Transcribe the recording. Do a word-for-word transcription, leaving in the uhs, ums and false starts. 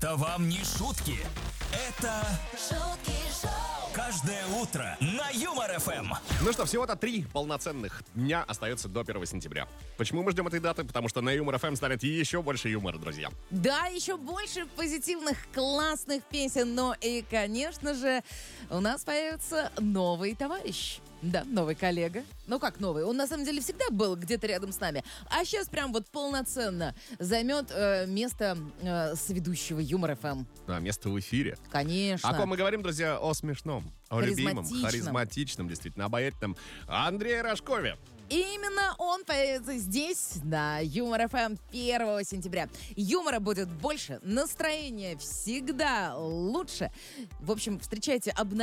Это вам не шутки. Это шутки шоу. каждое утро на Юмор ФМ. Ну что, всего-то три полноценных дня остается до первого сентября. Почему мы ждем этой даты? Потому что на Юмор ФМ станет еще больше юмора, друзья. Да, еще больше позитивных, классных песен. Но и, конечно же, у нас появится новый товарищ. Да, новый коллега. Ну как новый? Он на самом деле всегда был где-то рядом с нами. А сейчас прям вот полноценно займет э, место э, соведущего Юмор ФМ. Да, место в эфире. Конечно. О ком мы говорим, друзья? О смешном, о любимом, Харизматичном. харизматичном, действительно, обаятельном Андрее Рожкове. И именно он появится здесь, на Юмор ФМ первого сентября. Юмора будет больше, настроение всегда лучше. В общем, встречайте обновленные